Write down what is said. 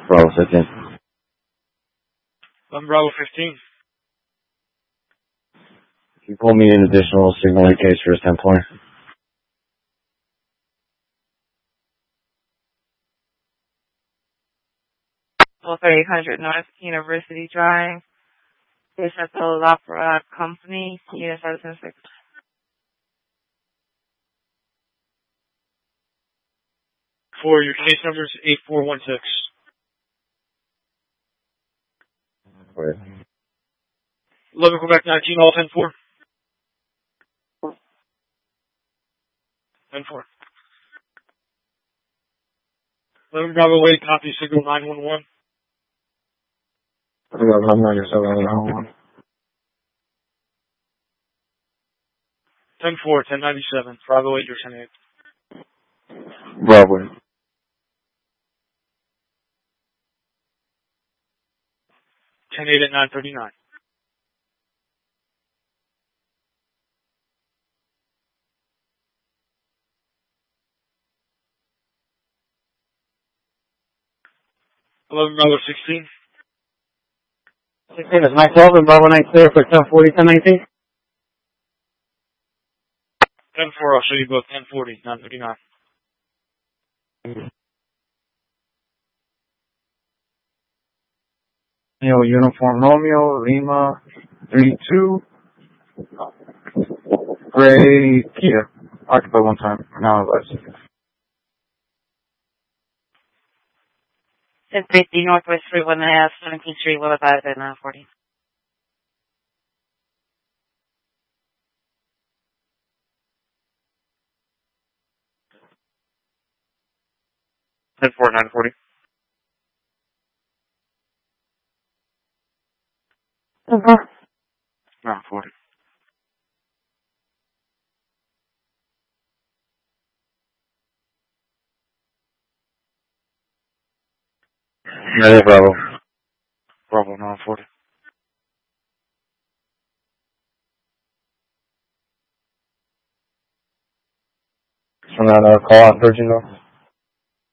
Bravo 15. I'm Bravo 15. You pull me an additional signal in case for his 10 point. 3800 North University Drive. This is the Opera Company, Unit 776. For your case number is 8416. Wait. 11 Quebec 19, all 10-4. 10-4. 11 Bravo 8, copy signal 911. 11, I'm 97, 10-4, 1097. Bravo 8, you're 10-8. Bravo. 10-8 at 939. Bravo 16. 16 is myself and Bravo 9 clear for 1040, 1019. 10-4, I'll show you both 1040, 939. Uniform Romeo, Lima, 32, Gray, Kia. Occupied one time, now less. 1050 Northwest 31.5, 17th Street, Willowbrook at 940. Ten four 940. 940. Yeah, Bravo. Bravo 940. From that call out, Virgin though.